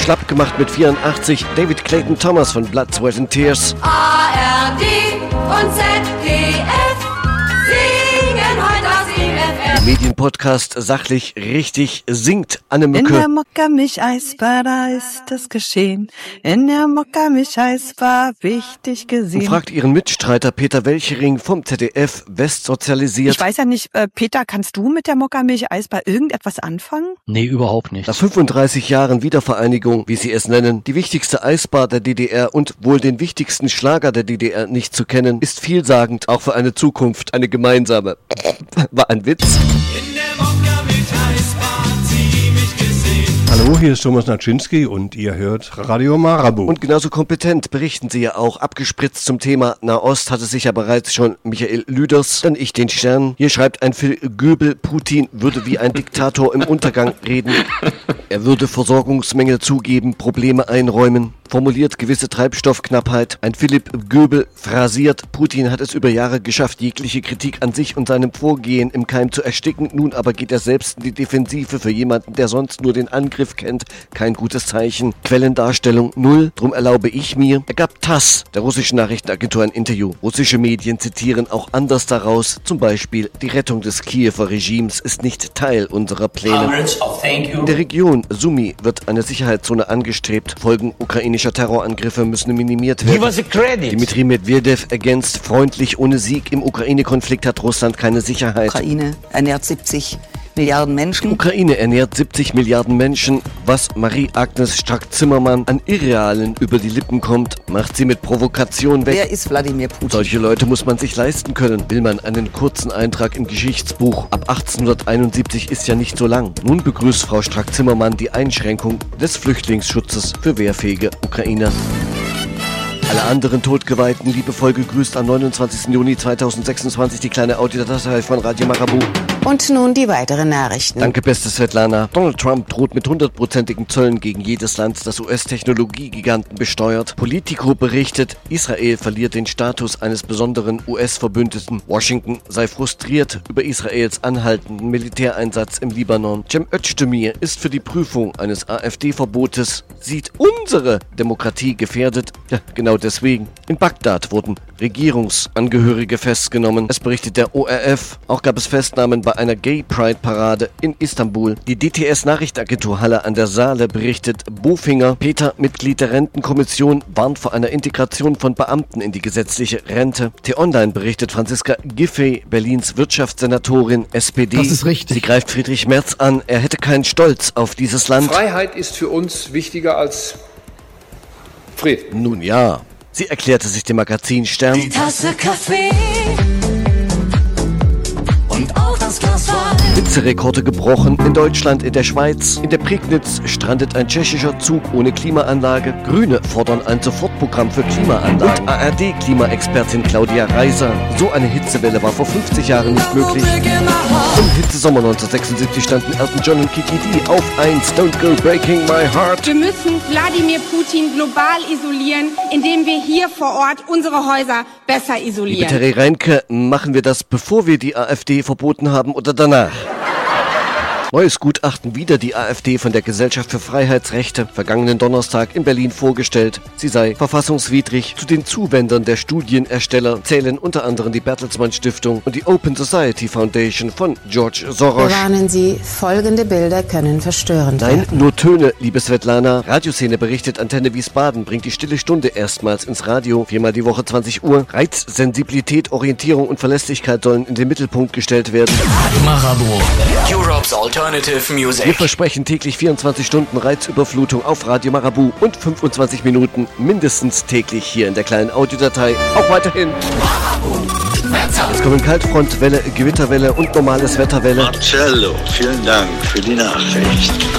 Schlapp gemacht mit 84. David Clayton Thomas von Blood, Sweat and Tears. ARD und ZDF singen heute aus IFF. Medienpodcast sachlich richtig singt Anne Mücke. In der Mokka-Milch-Eisbar, da ist das geschehen. In der Mokka-Milch-Eisbar wichtig gesehen. Und fragt ihren Mitstreiter Peter Welchering vom ZDF, westsozialisiert. Ich weiß ja nicht, Peter, kannst du mit der Mokka-Milch-Eisbar irgendetwas anfangen? Nee, überhaupt nicht. Nach 35 Jahren Wiedervereinigung, wie sie es nennen, die wichtigste Eisbar der DDR und wohl den wichtigsten Schlager der DDR nicht zu kennen, ist vielsagend, auch für eine Zukunft, eine gemeinsame. War ein Witz. In der Mokka-Milch-Eisbar ziemlich gesehen. Hallo, hier ist Thomas Naczynski und ihr hört Radio Marabu. Und genauso kompetent berichten sie ja auch. Abgespritzt zum Thema Nahost hatte sich ja bereits schon Michael Lüders, dann ich den Stern. Hier schreibt ein Phil Göbel, Putin würde wie ein Diktator im Untergang reden. Er würde Versorgungsmängel zugeben, Probleme einräumen. Formuliert gewisse Treibstoffknappheit. Ein Philipp Göbel phrasiert, Putin hat es über Jahre geschafft, jegliche Kritik an sich und seinem Vorgehen im Keim zu ersticken. Nun aber geht er selbst in die Defensive für jemanden, der sonst nur den Angriff kennt. Kein gutes Zeichen. Quellendarstellung 0. Drum erlaube ich mir. Er gab TASS, der russischen Nachrichtenagentur, ein Interview. Russische Medien zitieren auch anders daraus. Zum Beispiel, die Rettung des Kiewer Regimes ist nicht Teil unserer Pläne. In der Region Sumy wird eine Sicherheitszone angestrebt. Folgen ukrainischer Terrorangriffe müssen minimiert werden. Dmitri Medvedev ergänzt, freundlich ohne Sieg im Ukraine-Konflikt hat Russland keine Sicherheit. Ukraine ernährt 70 Milliarden Menschen. Ukraine ernährt 70 Milliarden Menschen. Was Marie-Agnes Strack-Zimmermann an Irrealen über die Lippen kommt, macht sie mit Provokation weg. Wer ist Wladimir Putin? Solche Leute muss man sich leisten können. Will man einen kurzen Eintrag im Geschichtsbuch. Ab 1871 ist ja nicht so lang. Nun begrüßt Frau Strack-Zimmermann die Einschränkung des Flüchtlingsschutzes für wehrfähige Ukrainer. Alle anderen Todgeweihten liebevoll gegrüßt am 29. Juni 2026, die kleine Audiodatei von Radio Marabu. Und nun die weiteren Nachrichten. Danke, beste Svetlana. Donald Trump droht mit 100%igen Zöllen gegen jedes Land, das US-Technologiegiganten besteuert. Politico berichtet, Israel verliert den Status eines besonderen US-Verbündeten. Washington sei frustriert über Israels anhaltenden Militäreinsatz im Libanon. Cem Özdemir ist für die Prüfung eines AfD-Verbotes, sieht unsere Demokratie gefährdet. Ja, genau deswegen. In Bagdad wurden Regierungsangehörige festgenommen. Es berichtet der ORF. Auch gab es Festnahmen bei einer Gay-Pride-Parade in Istanbul. Die DTS-Nachrichtenagentur Halle an der Saale berichtet, Bofinger, Peter, Mitglied der Rentenkommission, warnt vor einer Integration von Beamten in die gesetzliche Rente. T-Online berichtet Franziska Giffey, Berlins Wirtschaftssenatorin, SPD. Das ist richtig. Sie greift Friedrich Merz an. Er hätte keinen Stolz auf dieses Land. Freiheit ist für uns wichtiger als Frieden. Nun ja. Sie erklärte sich dem Magazin Stern. Die Tasse Kaffee und auch das Glas Wein. Hitzerekorde gebrochen in Deutschland, in der Schweiz. In der Prignitz strandet ein tschechischer Zug ohne Klimaanlage. Grüne fordern ein Sofortprogramm für Klimaanlagen. Und ARD-Klimaexpertin Claudia Reiser. So eine Hitzewelle war vor 50 Jahren nicht möglich. Im Hitzesommer 1976 standen Elton John und Kiki D auf 1. Don't go breaking my heart. Wir müssen Wladimir Putin global isolieren, indem wir hier vor Ort unsere Häuser besser isolieren. Liebe Terry Reinke, machen wir das, bevor wir die AfD verboten haben oder danach? Neues Gutachten wider die AfD von der Gesellschaft für Freiheitsrechte, vergangenen Donnerstag in Berlin vorgestellt. Sie sei verfassungswidrig. Zu den Zuwendern der Studienersteller zählen unter anderem die Bertelsmann Stiftung und die Open Society Foundation von George Soros. Warnen Sie, folgende Bilder können verstörend Nein, werden. nur Töne, liebe Svetlana. Radioszene berichtet, Antenne Wiesbaden bringt die Stille Stunde erstmals ins Radio. 4-mal die Woche 20 Uhr. Reiz, Sensibilität, Orientierung und Verlässlichkeit sollen in den Mittelpunkt gestellt werden. Marabu, Europe's Alternative Music. Wir versprechen täglich 24 Stunden Reizüberflutung auf Radio Marabu und 25 Minuten mindestens täglich hier in der kleinen Audiodatei. Auch weiterhin. Es kommen Kaltfrontwelle, Gewitterwelle und normales Wetterwelle. Marcello, vielen Dank für die Nachricht.